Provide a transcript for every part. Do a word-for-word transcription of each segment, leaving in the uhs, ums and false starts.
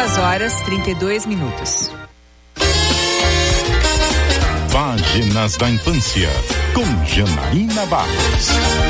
duas horas e trinta e dois minutos. Páginas da Infância, com Janaína Barros.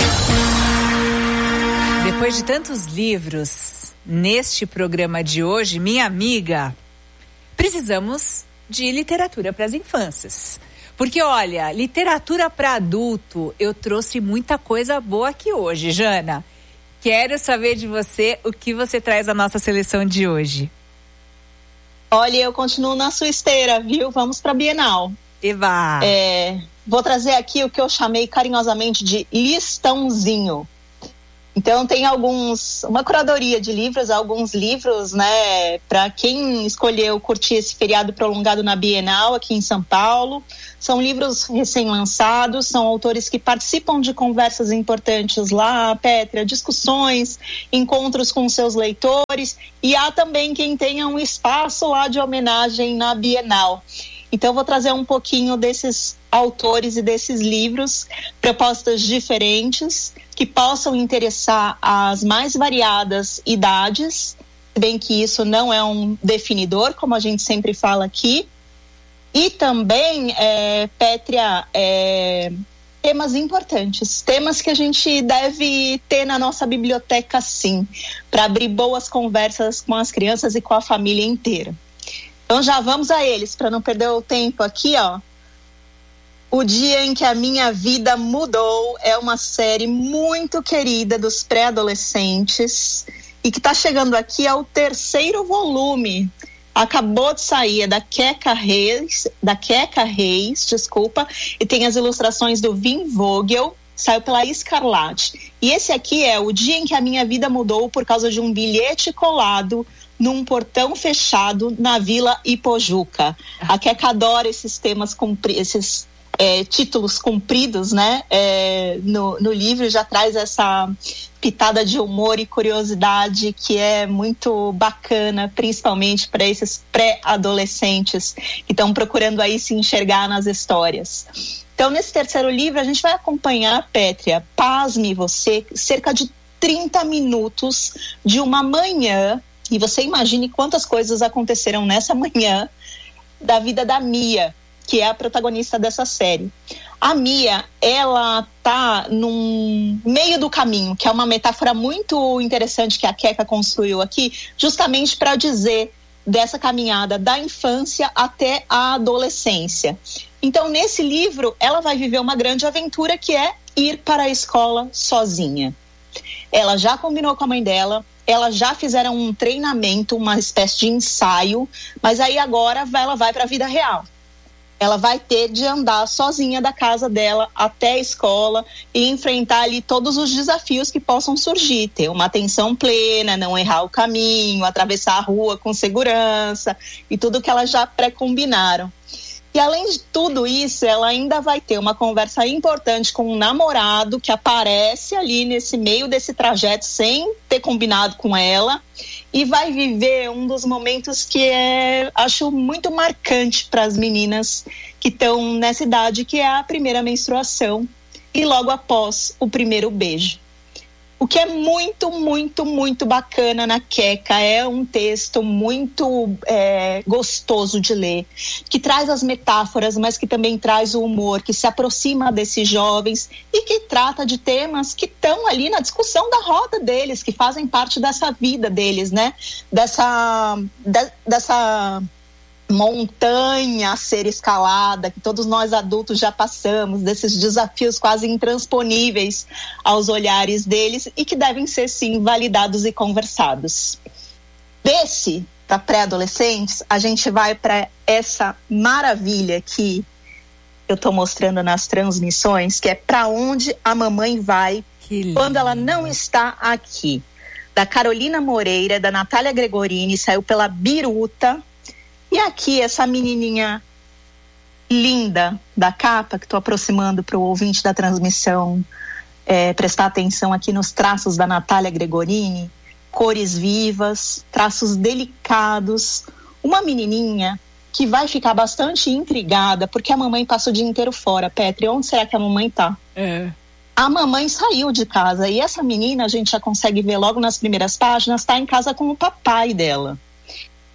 Depois de tantos livros neste programa de hoje, minha amiga, precisamos de literatura para as infâncias. Porque, olha, literatura para adulto, eu trouxe muita coisa boa aqui hoje, Jana. Quero saber de você o que você traz à nossa seleção de hoje. Olha, eu continuo na sua esteira, viu? Vamos para a Bienal. Eva! É, vou trazer aqui o que eu chamei carinhosamente de listãozinho. Então tem alguns, uma curadoria de livros, alguns livros, né, para quem escolheu curtir esse feriado prolongado na Bienal aqui em São Paulo. São livros recém-lançados, são autores que participam de conversas importantes lá, Pétria, discussões, encontros com seus leitores, e há também quem tenha um espaço lá de homenagem na Bienal. Então, vou trazer um pouquinho desses autores e desses livros, propostas diferentes, que possam interessar as mais variadas idades, se bem que isso não é um definidor, como a gente sempre fala aqui. E também, é, Pétria, é, temas importantes, temas que a gente deve ter na nossa biblioteca, sim, para abrir boas conversas com as crianças e com a família inteira. Então já vamos a eles, para não perder o tempo aqui, ó. O Dia em que a Minha Vida Mudou é uma série muito querida dos pré-adolescentes e que está chegando aqui ao terceiro volume. Acabou de sair, é da Queca Reis, da Queca Reis, desculpa, e tem as ilustrações do Vim Vogel, saiu pela Escarlate. E esse aqui é O Dia em que a Minha Vida Mudou por causa de um bilhete colado num portão fechado na Vila Ipojuca. A Queca adora esses temas, esses é, títulos compridos, né? É, no, no livro já traz essa pitada de humor e curiosidade que é muito bacana, principalmente para esses pré-adolescentes que estão procurando aí se enxergar nas histórias. Então, nesse terceiro livro, a gente vai acompanhar, Pétria, pasme você, cerca de trinta minutos de uma manhã. E você imagine quantas coisas aconteceram nessa manhã da vida da Mia, que é a protagonista dessa série. A Mia, ela tá num meio do caminho, que é uma metáfora muito interessante que a Queca construiu aqui, justamente para dizer dessa caminhada da infância até a adolescência. Então, nesse livro, ela vai viver uma grande aventura que é ir para a escola sozinha. Ela já combinou com a mãe dela, elas já fizeram um treinamento, uma espécie de ensaio, mas aí agora ela vai para a vida real. Ela vai ter de andar sozinha da casa dela até a escola e enfrentar ali todos os desafios que possam surgir. Ter uma atenção plena, não errar o caminho, atravessar a rua com segurança e tudo que elas já pré-combinaram. E além de tudo isso, ela ainda vai ter uma conversa importante com um namorado que aparece ali nesse meio desse trajeto sem ter combinado com ela e vai viver um dos momentos que é, acho muito marcante para as meninas que estão nessa idade, que é a primeira menstruação e logo após o primeiro beijo. O que é muito, muito, muito bacana na Queca é um texto muito é, gostoso de ler, que traz as metáforas, mas que também traz o humor, que se aproxima desses jovens e que trata de temas que estão ali na discussão da roda deles, que fazem parte dessa vida deles, né? Dessa, de, dessa montanha a ser escalada, que todos nós adultos já passamos, desses desafios quase intransponíveis aos olhares deles e que devem ser, sim, validados e conversados. Desse, para pré-adolescentes, a gente vai para essa maravilha que eu estou mostrando nas transmissões, que é Pra Onde a Mamãe Vai Quando Ela Não Está Aqui, da Carolina Moreira, da Natália Gregorini, saiu pela Biruta. E aqui, essa menininha linda da capa, que estou aproximando para o ouvinte da transmissão é, prestar atenção aqui nos traços da Natália Gregorini, cores vivas, traços delicados, uma menininha que vai ficar bastante intrigada, porque a mamãe passa o dia inteiro fora. Pétria, onde será que a mamãe tá? É. A mamãe saiu de casa, e essa menina, a gente já consegue ver logo nas primeiras páginas, está em casa com o papai dela.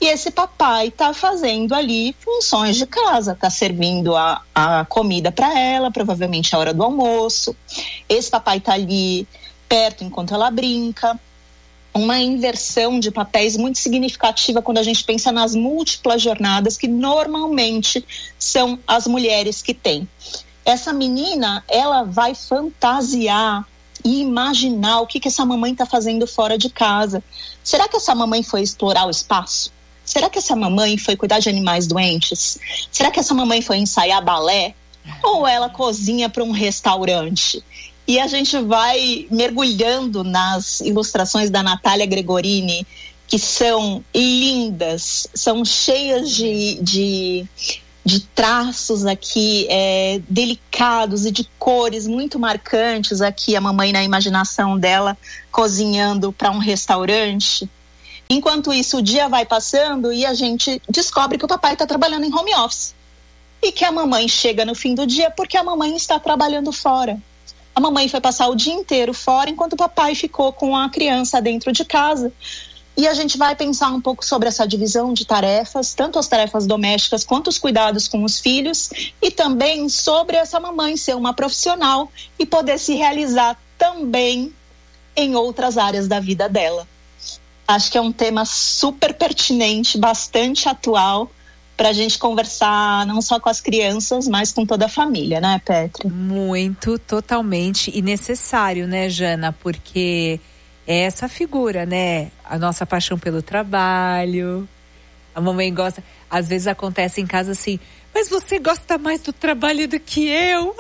e esse papai está fazendo ali funções de casa, está servindo a, a comida para ela, provavelmente a hora do almoço. Esse papai está ali perto enquanto ela brinca. Uma inversão de papéis muito significativa quando a gente pensa nas múltiplas jornadas que normalmente são as mulheres que têm. Essa menina, ela vai fantasiar e imaginar o que, que essa mamãe está fazendo fora de casa. Será que essa mamãe foi explorar o espaço? Será que essa mamãe foi cuidar de animais doentes? Será que essa mamãe foi ensaiar balé? Ou ela cozinha para um restaurante? E a gente vai mergulhando nas ilustrações da Natália Gregorini, que são lindas, são cheias de, de, de traços aqui é, delicados e de cores muito marcantes. Aqui a mamãe na imaginação dela cozinhando para um restaurante. Enquanto isso, o dia vai passando e a gente descobre que o papai está trabalhando em home office. E que a mamãe chega no fim do dia porque a mamãe está trabalhando fora. A mamãe foi passar o dia inteiro fora, enquanto o papai ficou com a criança dentro de casa. E a gente vai pensar um pouco sobre essa divisão de tarefas, tanto as tarefas domésticas quanto os cuidados com os filhos, e também sobre essa mamãe ser uma profissional e poder se realizar também em outras áreas da vida dela. Acho que é um tema super pertinente, bastante atual, para a gente conversar não só com as crianças, mas com toda a família, né, Petra? Muito, totalmente, e necessário, né, Jana? Porque é essa figura, né? A nossa paixão pelo trabalho, a mamãe gosta, às vezes acontece em casa assim, mas você gosta mais do trabalho do que eu?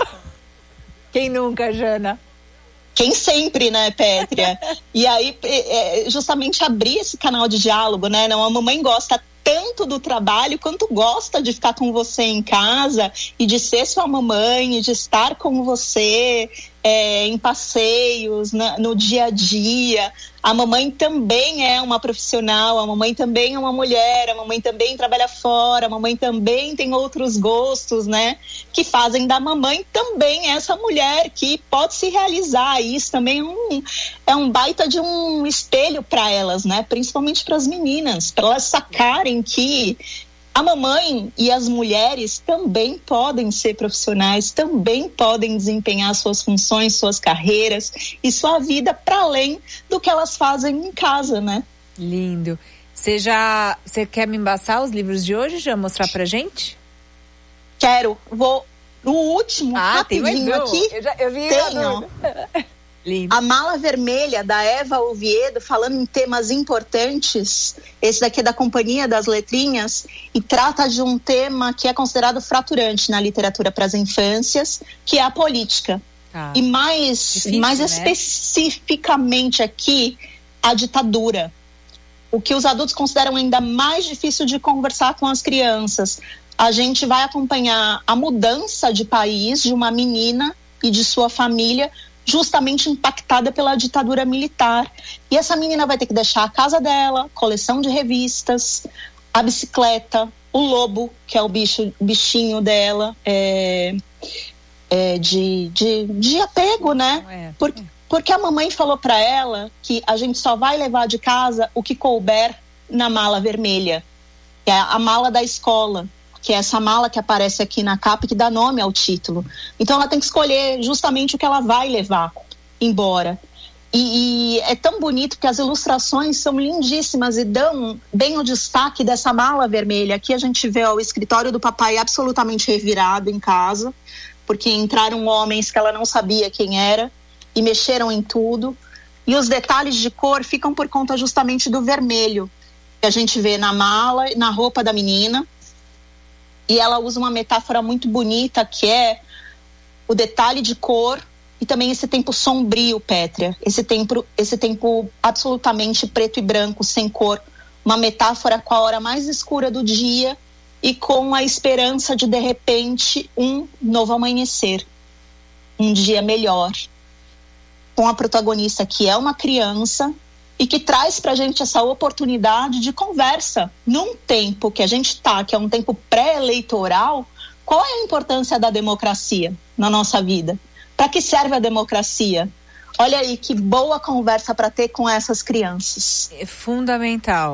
Quem nunca, Jana? Quem sempre, né, Pétria? E aí, é, justamente abrir esse canal de diálogo, né? Não, a mamãe gosta tanto do trabalho quanto gosta de ficar com você em casa e de ser sua mamãe, e de estar com você é, em passeios, na, no dia a dia. A mamãe também é uma profissional, a mamãe também é uma mulher, a mamãe também trabalha fora, a mamãe também tem outros gostos, né? Que fazem da mamãe também essa mulher que pode se realizar. E isso também é um, é um baita de um espelho para elas, né? Principalmente para as meninas, para elas sacarem que a mamãe e as mulheres também podem ser profissionais, também podem desempenhar suas funções, suas carreiras e sua vida para além do que elas fazem em casa, né? Lindo. Você já, você quer me embaçar os livros de hoje, já mostrar pra gente? Quero. Vou no último, ah, rapidinho tem aqui. Eu, já, eu vi tenho. Lindo. A Mala Vermelha, da Eva Oviedo, falando em temas importantes. Esse daqui é da Companhia das Letrinhas e trata de um tema que é considerado fraturante na literatura para as infâncias, que é a política. Ah, e mais, difícil, mais né? especificamente aqui, a ditadura. O que os adultos consideram ainda mais difícil de conversar com as crianças. A gente vai acompanhar a mudança de país de uma menina e de sua família, justamente impactada pela ditadura militar. E essa menina vai ter que deixar a casa dela, coleção de revistas, a bicicleta, o lobo, que é o bicho, bichinho dela, é, é de, de, de apego, né? É. Porque, porque a mamãe falou para ela que a gente só vai levar de casa o que couber na mala vermelha, que é a mala da escola, que é essa mala que aparece aqui na capa e que dá nome ao título. Então ela tem que escolher justamente o que ela vai levar embora. E, e é tão bonito porque as ilustrações são lindíssimas e dão bem o destaque dessa mala vermelha. Aqui a gente vê ó, o escritório do papai absolutamente revirado em casa, porque entraram homens que ela não sabia quem era e mexeram em tudo. E os detalhes de cor ficam por conta justamente do vermelho, que a gente vê na mala e na roupa da menina. E ela usa uma metáfora muito bonita, que é o detalhe de cor e também esse tempo sombrio, Pétria. Esse tempo, esse tempo absolutamente preto e branco, sem cor. Uma metáfora com a hora mais escura do dia e com a esperança de, de repente, um novo amanhecer. Um dia melhor. Com a protagonista, que é uma criança e que traz pra gente essa oportunidade de conversa. Num tempo que a gente tá, que é um tempo pré-eleitoral, qual é a importância da democracia na nossa vida? Para que serve a democracia? Olha aí, que boa conversa para ter com essas crianças. É fundamental.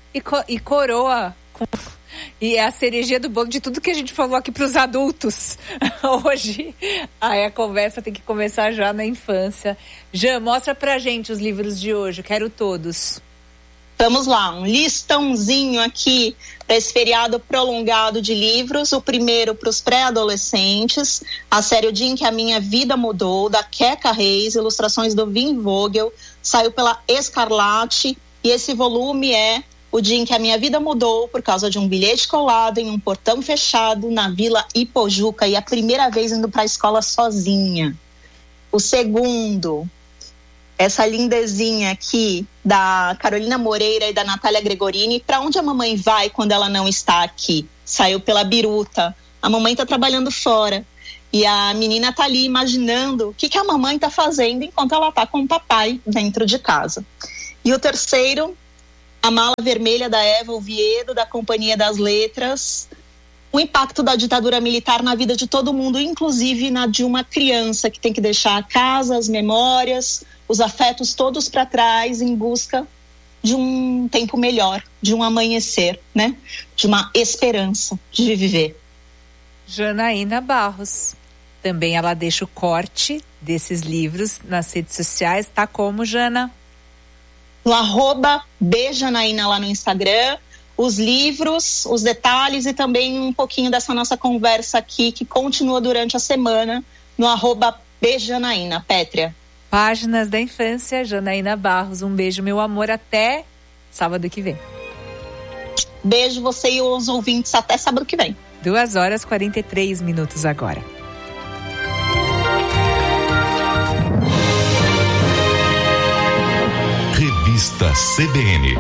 e, co- e coroa com... E é a cerejinha do bolo de tudo que a gente falou aqui para os adultos hoje. Aí a conversa tem que começar já na infância. Jean, mostra pra gente os livros de hoje, eu quero todos. Vamos lá, um listãozinho aqui para esse feriado prolongado de livros. O primeiro para os pré-adolescentes, a série O Dia em que a Minha Vida Mudou, da Queca Reis, ilustrações do Vin Vogel, saiu pela Escarlate, e esse volume é O Dia em que a Minha Vida Mudou por causa de um bilhete colado em um portão fechado na Vila Ipojuca, e a primeira vez indo para a escola sozinha. O segundo, essa lindezinha aqui da Carolina Moreira e da Natália Gregorini, Pra Onde a Mamãe Vai Quando Ela Não Está Aqui, saiu pela Biruta. A mamãe tá trabalhando fora e a menina tá ali imaginando o que, que a mamãe tá fazendo enquanto ela tá com o papai dentro de casa. E o terceiro, A Mala Vermelha, da Eva Oviedo, da Companhia das Letras. O impacto da ditadura militar na vida de todo mundo, inclusive na de uma criança que tem que deixar a casa, as memórias, os afetos todos para trás em busca de um tempo melhor, de um amanhecer, né? De uma esperança de viver. Janaína Barros. Também ela deixa o corte desses livros nas redes sociais. Tá como, Jana? No arroba Bjanaína lá no Instagram, os livros, os detalhes e também um pouquinho dessa nossa conversa aqui que continua durante a semana no arroba Bjanaína, Pétria. Páginas da Infância, Janaína Barros. Um beijo, meu amor, até sábado que vem. Beijo você e os ouvintes até sábado que vem. Duas horas e quarenta e três minutos agora. Revista C B N.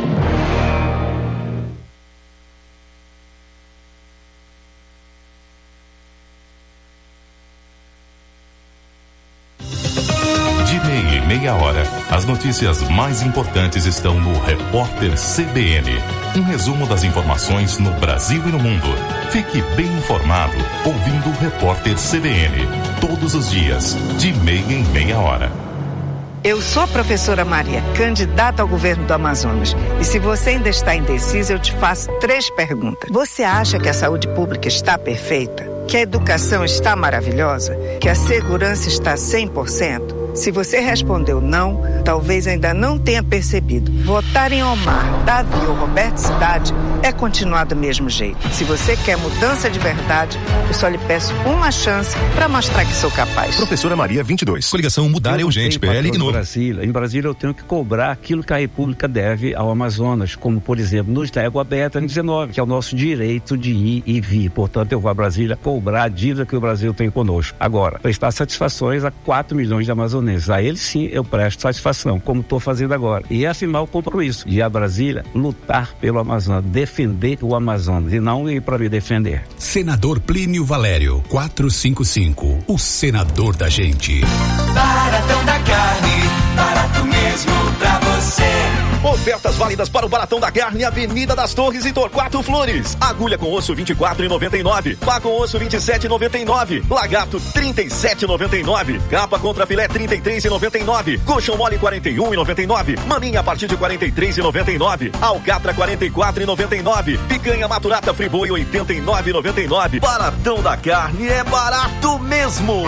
De meia e meia hora, as notícias mais importantes estão no Repórter C B N. Um resumo das informações no Brasil e no mundo. Fique bem informado ouvindo o Repórter C B N. Todos os dias, de meia em meia hora. Eu sou a professora Maria, candidata ao governo do Amazonas. E se você ainda está indecisa, eu te faço três perguntas. Você acha que a saúde pública está perfeita? Que a educação está maravilhosa? Que a segurança está cem por cento? Se você respondeu não, talvez ainda não tenha percebido. Votar em Omar, Davi ou Roberto Cidade é continuar do mesmo jeito. Se você quer mudança de verdade, eu só lhe peço uma chance para mostrar que sou capaz. Professora Maria, vinte e dois. Coligação Mudar é Urgente, P L e novo. Brasília. Em Brasília eu tenho que cobrar aquilo que a República deve ao Amazonas, como por exemplo, nos da Égua Aberta em dezenove, que é o nosso direito de ir e vir. Portanto, eu vou a Brasília cobrar a dívida que o Brasil tem conosco. Agora, prestar satisfações a quatro milhões de amazonenses. A eles sim eu presto satisfação, como estou fazendo agora. E afirmar o compromisso de ir a Brasília lutar pelo Amazonas, defender o Amazonas e não ir para me defender. Senador Plínio Valério, quatrocentos e cinquenta e cinco, o senador da gente. Baratão da carne, barato mesmo pra você. Ofertas válidas para o Baratão da Carne, Avenida das Torres e Torquato Flores. Agulha com osso vinte e quatro reais e noventa e nove centavos. Pá com osso vinte e sete reais e noventa e nove centavos. Lagarto trinta e sete reais e noventa e nove centavos. Capa contra filé trinta e três reais e noventa e nove centavos. Colchão mole quarenta e um reais e noventa e nove centavos. Maminha a partir de quarenta e três reais e noventa e nove centavos. Alcatra quarenta e quatro reais e noventa e nove centavos. Picanha maturata Friboi oitenta e nove reais e noventa e nove centavos. Baratão da Carne é barato mesmo.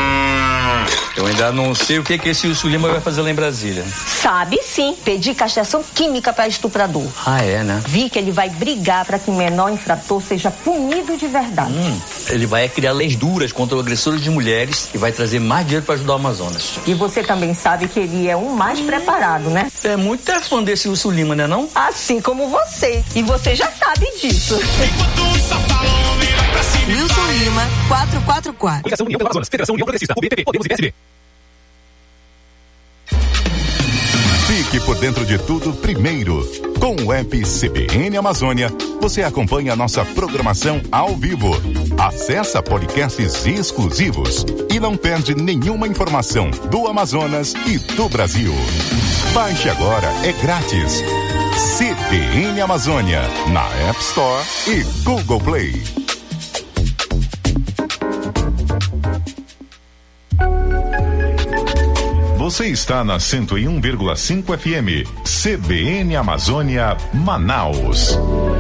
Eu ainda não sei o que, que esse Wilson Lima vai fazer lá em Brasília. Sabe sim, pedir castração química para estuprador. Ah, é, né? Vi que ele vai brigar para que o menor infrator seja punido de verdade. Hum, ele vai criar leis duras contra agressores de mulheres e vai trazer mais dinheiro para ajudar o Amazonas. E você também sabe que ele é um mais preparado, né? É muito é fã desse Wilson Lima, né não? Assim como você. E você já sabe disso. Wilson Lima, quatrocentos e quarenta e quatro. Coligação União do Amazonas, Federação União Progressista, U B P P, Podemos e P S B. Fique por dentro de tudo primeiro. Com o app C B N Amazônia, você acompanha a nossa programação ao vivo. Acessa podcasts exclusivos e não perde nenhuma informação do Amazonas e do Brasil. Baixe agora, é grátis. C B N Amazônia, na App Store e Google Play. Você está na cento e um vírgula cinco F M, C B N Amazônia, Manaus.